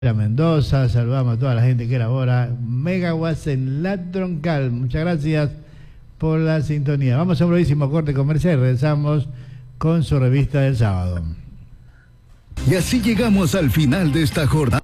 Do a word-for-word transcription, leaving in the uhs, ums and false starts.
Mendoza, saludamos a toda la gente que elabora megawatts en la Troncal. Muchas gracias por la sintonía. Vamos a un brevísimo corte comercial y regresamos con su revista del sábado. Y así llegamos al final de esta jornada.